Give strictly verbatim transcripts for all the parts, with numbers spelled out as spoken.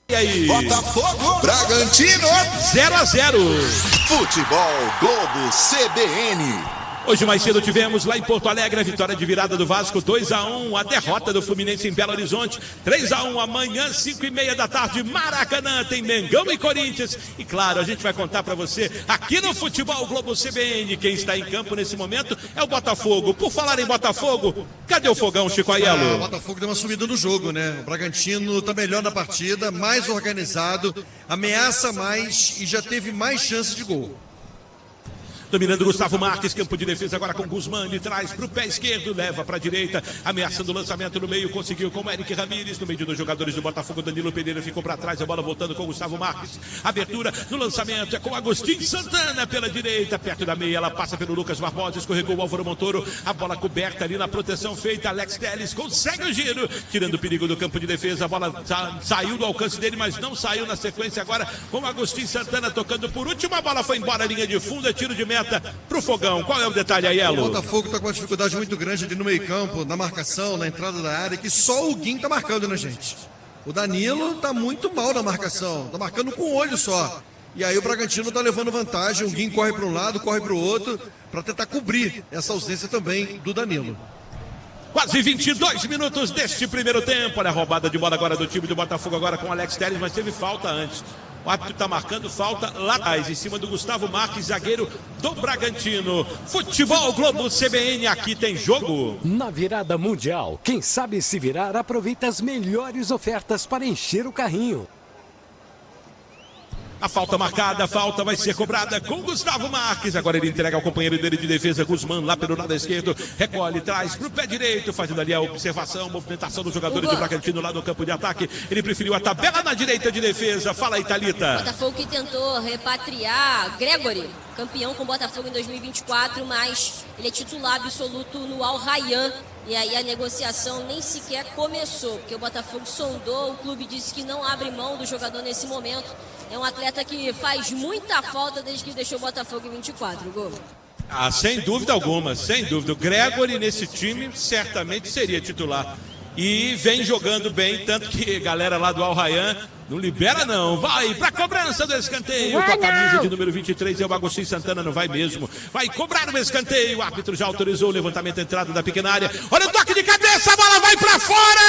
E aí? Botafogo, Bragantino, zero a zero. Futebol Globo C B N. Hoje mais cedo tivemos lá em Porto Alegre a vitória de virada do Vasco dois a um, a derrota do Fluminense em Belo Horizonte três a um, amanhã cinco e meia da tarde, Maracanã, tem Mengão e Corinthians. E claro, a gente vai contar pra você aqui no Futebol Globo C B N, quem está em campo nesse momento é o Botafogo. Por falar em Botafogo, cadê o fogão, Chico Aiello? Ah, o Botafogo deu uma subida no jogo, né? O Bragantino está melhor na partida, mais organizado, ameaça mais e já teve mais chances de gol. Dominando Gustavo Marques, campo de defesa agora com Guzmán, ele traz para o pé esquerdo, leva para a direita, ameaçando o lançamento no meio, conseguiu com o Eric Ramírez, no meio de dois jogadores do Botafogo, Danilo Pereira ficou para trás, a bola voltando com Gustavo Marques, abertura no lançamento, é com Agostinho Santana pela direita, perto da meia, ela passa pelo Lucas Barbosa, escorregou o Álvaro Montoro, a bola coberta ali na proteção feita, Alex Telles consegue o giro, tirando o perigo do campo de defesa, a bola sa saiu do alcance dele, mas não saiu na sequência agora, com Agostinho Santana tocando por último, a bola foi embora, linha de fundo, é tiro de meta pro fogão. Qual é o detalhe, Aiello? O Botafogo está com uma dificuldade muito grande ali no meio campo, na marcação, na entrada da área, que só o Guim tá marcando, né, gente? O Danilo tá muito mal na marcação, tá marcando com o olho só. E aí o Bragantino tá levando vantagem, o Guim corre para um lado, corre para o outro, para tentar cobrir essa ausência também do Danilo. Quase vinte e dois minutos deste primeiro tempo. Olha a roubada de bola agora do time do Botafogo agora com Alex Telles, mas teve falta antes. O árbitro está marcando falta lá atrás, em cima do Gustavo Marques, zagueiro do Bragantino. Futebol Globo C B N, aqui tem jogo. Na virada mundial, quem sabe se virar, aproveita as melhores ofertas para encher o carrinho. A falta marcada, a falta vai ser cobrada com Gustavo Marques. Agora ele entrega ao companheiro dele de defesa, Guzmán, lá pelo lado esquerdo. Recolhe, traz para o pé direito, fazendo ali a observação, movimentação dos jogadores do Bragantino lá no campo de ataque. Ele preferiu a tabela na direita de defesa. Fala aí, Thalita. Botafogo que tentou repatriar Gregory, campeão com o Botafogo em dois mil e vinte e quatro, mas ele é titular absoluto no Al Rayyan. E aí a negociação nem sequer começou, porque o Botafogo sondou, o clube disse que não abre mão do jogador nesse momento. É um atleta que faz muita falta desde que deixou o Botafogo em vinte e quatro, gol. Ah, sem dúvida alguma, sem dúvida. O Gregory nesse time certamente seria titular. E vem jogando bem, tanto que a galera lá do Al Rayyan não libera não, vai pra cobrança do escanteio, com a camisa de número vinte e três, é o Agostinho Santana, não vai mesmo, vai cobrar o escanteio, o árbitro já autorizou o levantamento da entrada da pequena área, olha o toque de cabeça, a bola vai pra fora!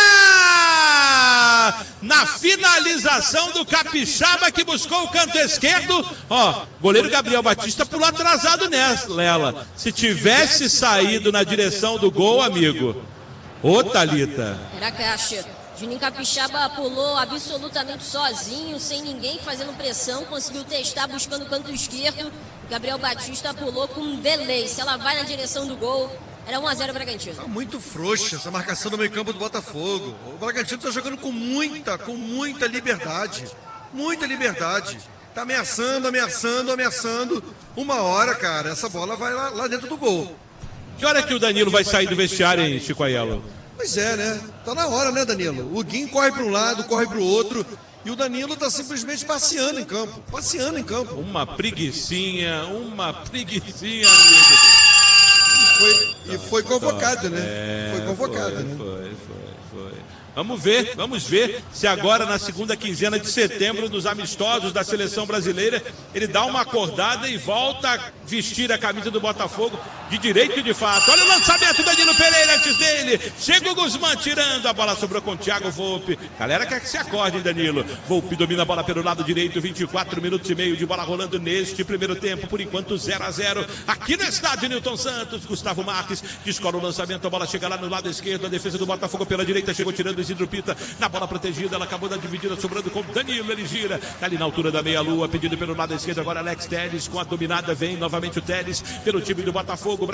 Na finalização do Capixaba, que buscou o canto esquerdo, ó, goleiro Gabriel Batista pulou atrasado nessa, Lela, se tivesse saído na direção do gol, amigo, ô Thalita. Era caixa. Juninho Capixaba pulou absolutamente sozinho, sem ninguém fazendo pressão, conseguiu testar buscando o canto esquerdo. Gabriel Batista pulou com um delay. Se ela vai na direção do gol, era um a zero Bragantino. Tá muito frouxa essa marcação no meio campo do Botafogo. O Bragantino tá jogando com muita, com muita liberdade. Muita liberdade. Tá ameaçando, ameaçando, ameaçando. Uma hora, cara, essa bola vai lá, lá dentro do gol. Que hora que o Danilo vai sair do vestiário, hein, Chico Aiello? Pois é, né? Tá na hora, né, Danilo? O Guim corre para um lado, corre para o outro. E o Danilo tá simplesmente passeando em campo. Passeando em campo. Uma preguicinha, uma preguicinha, amigo. E foi, e foi convocado, né? É, foi convocado, foi, né? Foi, foi, foi. Vamos ver, vamos ver se agora na segunda quinzena de setembro, nos amistosos da seleção brasileira, ele dá uma acordada e volta a vestir a camisa do Botafogo de direito e de fato. Olha o lançamento do Danilo Pereira antes dele. Chega o Guzmán tirando, a bola sobrou com o Thiago Volpe. Galera quer que se acorde, hein, Danilo? Volpe domina a bola pelo lado direito, vinte e quatro minutos e meio de bola rolando neste primeiro tempo, por enquanto zero a zero. Aqui no estádio Newton Santos, Gustavo Marques descola o lançamento, a bola chega lá no lado esquerdo, a defesa do Botafogo pela direita, chegou tirando Isidro Pita, na bola protegida, ela acabou da dividida, sobrando com Danilo, ele gira, tá ali na altura da meia-lua, pedido pelo lado esquerdo, agora Alex Telles, com a dominada, vem novamente o Telles, pelo time do Botafogo.